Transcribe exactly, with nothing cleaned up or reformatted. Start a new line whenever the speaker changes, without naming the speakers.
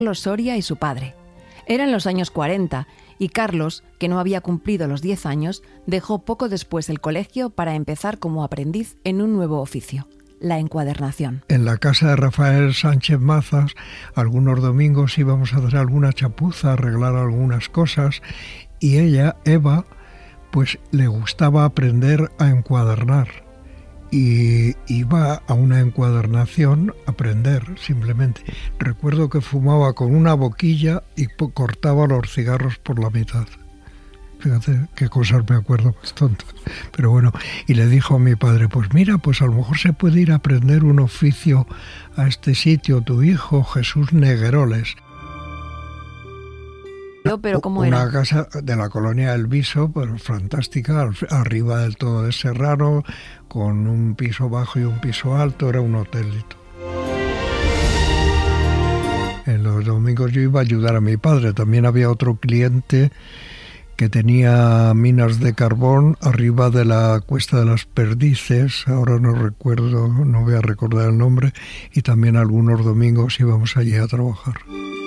Carlos Soria y su padre. Eran los años cuarenta y Carlos, que no había cumplido los diez años, dejó poco después el colegio para empezar como aprendiz en un nuevo oficio, la encuadernación.
En la casa de Rafael Sánchez Mazas, algunos domingos íbamos a hacer alguna chapuza, arreglar algunas cosas, y ella, Eva, pues le gustaba aprender a encuadernar. Y iba a una encuadernación a aprender, simplemente. Recuerdo que fumaba con una boquilla y cortaba los cigarros por la mitad. Fíjate qué cosas me acuerdo más tontas. Pero bueno, y le dijo a mi padre, pues mira, pues a lo mejor se puede ir a aprender un oficio a este sitio, tu hijo Jesús Negueroles.
Pero ¿cómo
Una
era?
casa de la colonia del Viso, pero fantástica, arriba del todo de Serrano, con un piso bajo y un piso alto, era un hotelito. En los domingos yo iba a ayudar a mi padre. También había otro cliente que tenía minas de carbón arriba de la Cuesta de las Perdices, ahora no recuerdo, no voy a recordar el nombre, y también algunos domingos íbamos allí a trabajar.